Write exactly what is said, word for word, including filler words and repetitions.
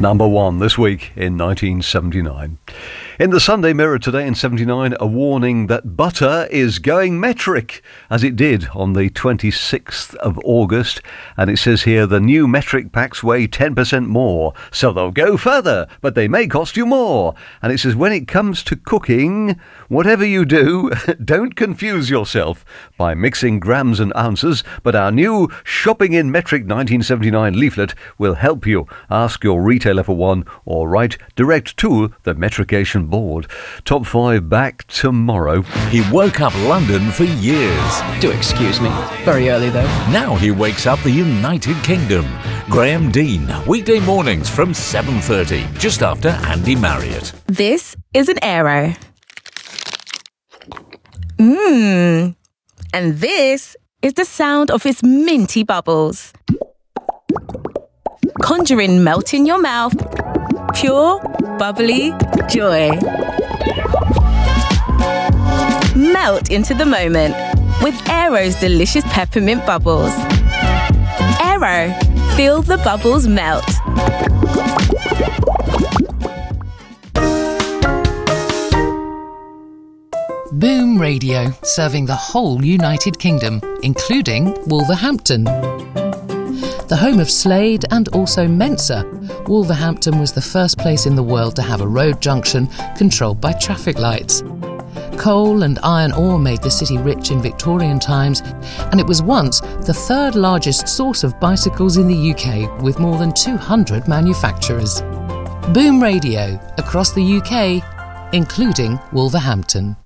number one this week in nineteen seventy-nine. In the Sunday Mirror today in seventy-nine, a warning that butter is going metric, as it did on the twenty-sixth of August. And it says here, the new metric packs weigh ten percent more, so they'll go further, but they may cost you more. And it says, when it comes to cooking, whatever you do, don't confuse yourself by mixing grams and ounces, but our new Shopping in Metric nineteen seventy-nine leaflet will help you. Ask your retailer for one or write direct to the Metrication Board. Top five back tomorrow. He woke up London for years. Do excuse me. Very early though. Now he wakes up the United Kingdom. Graham Dean, weekday mornings from seven thirty, just after Andy Marriott. This is an Aero. Mmm. And this is the sound of its minty bubbles. Conjuring melt in your mouth. Pure, bubbly joy. Melt into the moment with Aero's delicious peppermint bubbles. Aero, feel the bubbles melt. Boom Radio, serving the whole United Kingdom, including Wolverhampton. The home of Slade and also Mensa, Wolverhampton was the first place in the world to have a road junction controlled by traffic lights. Coal and iron ore made the city rich in Victorian times, and it was once the third largest source of bicycles in the U K, with more than two hundred manufacturers. Boom Radio, across the U K, including Wolverhampton.